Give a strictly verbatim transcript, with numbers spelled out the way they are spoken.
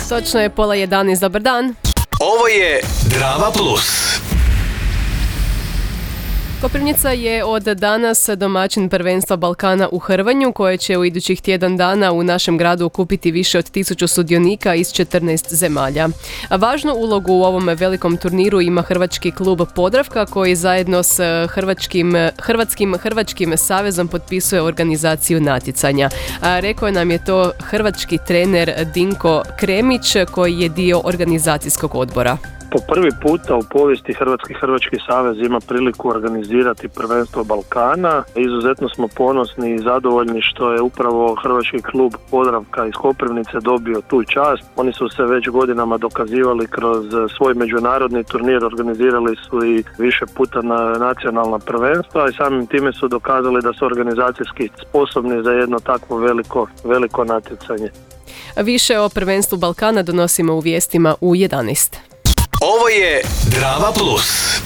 Točno je pola jedanaest, dobar dan. Ovo je Drava Plus. Koprivnica je od danas domaćin prvenstva Balkana u hrvanju, koje će u idućih tjedan dana u našem gradu okupiti više od tisuću sudionika iz četrnaest zemalja. A važnu ulogu u ovom velikom turniru ima hrvački klub Podravka, koji zajedno s Hrvatskim, Hrvatskim Hrvačkim savezom potpisuje organizaciju natjecanja. A rekao nam je to hrvački trener Dinko Kremić, koji je dio organizacijskog odbora. Po prvi puta u povijesti Hrvatski Hrvački savez ima priliku organizirati prvenstvo Balkana. Izuzetno smo ponosni i zadovoljni što je upravo hrvački klub Podravka iz Koprivnice dobio tu čast. Oni su se već godinama dokazivali kroz svoj međunarodni turnir, organizirali su i više puta na nacionalna prvenstva i samim time su dokazali da su organizacijski sposobni za jedno takvo veliko, veliko natjecanje. Više o prvenstvu Balkana donosimo u vijestima u jedanaest. Ovo je Drava Plus.